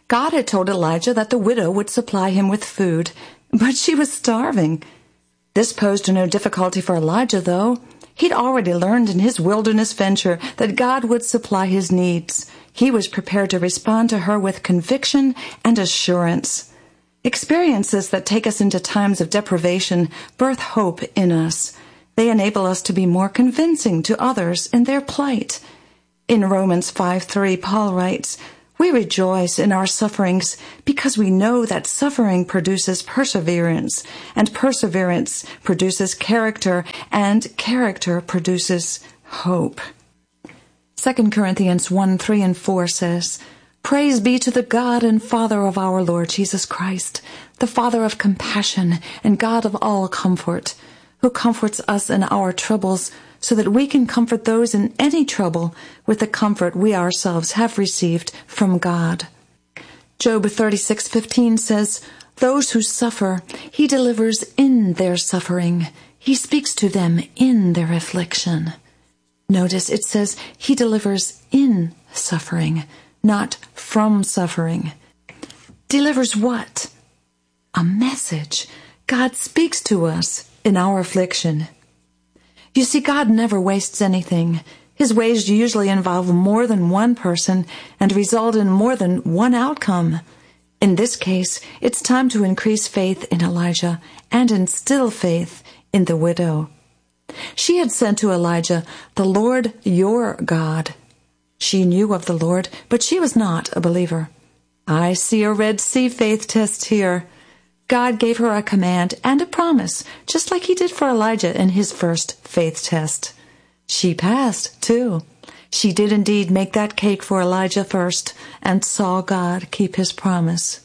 God had told Elijah that the widow would supply him with food, but she was starving. This posed no difficulty for Elijah, though. He'd already learned in his wilderness venture that God would supply his needs. He was prepared to respond to her with conviction and assurance. Experiences that take us into times of deprivation birth hope in us. They enable us to be more convincing to others in their plight. In Romans 5:3, Paul writes, "We rejoice in our sufferings because we know that suffering produces perseverance, and perseverance produces character, and character produces hope." 2 Corinthians 1:3 and 4 says, "Praise be to the God and Father of our Lord Jesus Christ, the Father of compassion and God of all comfort, who comforts us in our troubles, so that we can comfort those in any trouble with the comfort we ourselves have received from God." Job 36:15 says, "Those who suffer, he delivers in their suffering. He speaks to them in their affliction." Notice it says he delivers in suffering, not from suffering. Delivers what? A message. God speaks to us in our affliction. You see, God never wastes anything. His ways usually involve more than one person and result in more than one outcome. In this case, it's time to increase faith in Elijah and instill faith in the widow. She had said to Elijah, "The Lord your God." She knew of the Lord, but she was not a believer. I see a Red Sea faith test here. God gave her a command and a promise, just like he did for Elijah in his first faith test. She passed, too. She did indeed make that cake for Elijah first and saw God keep his promise.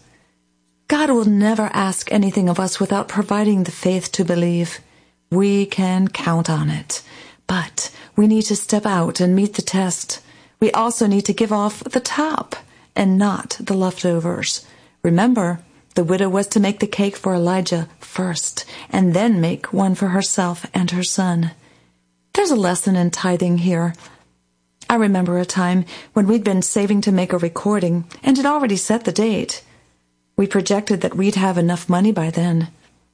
God will never ask anything of us without providing the faith to believe. We can count on it. But we need to step out and meet the test. We also need to give off the top and not the leftovers. Remember, the widow was to make the cake for Elijah first, and then make one for herself and her son. There's a lesson in tithing here. I remember a time when we'd been saving to make a recording, and had already set the date. We projected that we'd have enough money by then.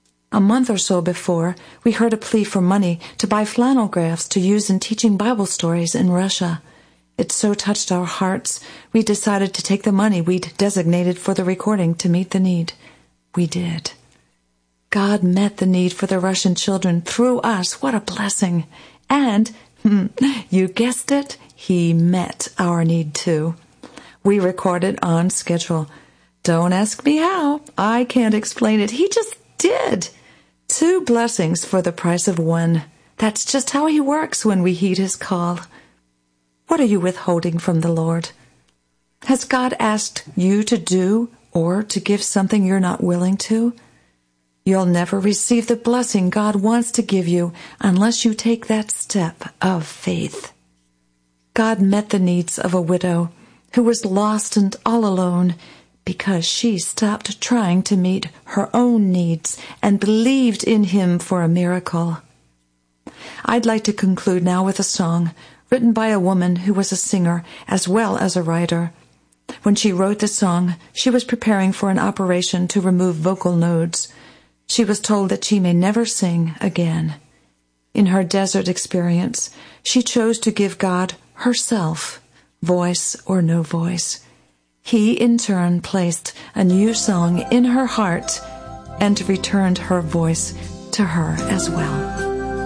A month or so before, we heard a plea for money to buy flannel graphs to use in teaching Bible stories in Russia. It so touched our hearts, we decided to take the money we'd designated for the recording to meet the need. We did. God met the need for the Russian children through us. What a blessing. And, you guessed it, he met our need too. We recorded on schedule. Don't ask me how. I can't explain it. He just did. 2 blessings for the price of 1. That's just how he works when we heed his call. What are you withholding from the Lord? Has God asked you to do or to give something you're not willing to? You'll never receive the blessing God wants to give you unless you take that step of faith. God met the needs of a widow who was lost and all alone because she stopped trying to meet her own needs and believed in him for a miracle. I'd like to conclude now with a song written by a woman who was a singer as well as a writer. When she wrote the song, she was preparing for an operation to remove vocal nodes. She was told that she may never sing again. In her desert experience, she chose to give God herself, voice or no voice. He, in turn, placed a new song in her heart and returned her voice to her as well.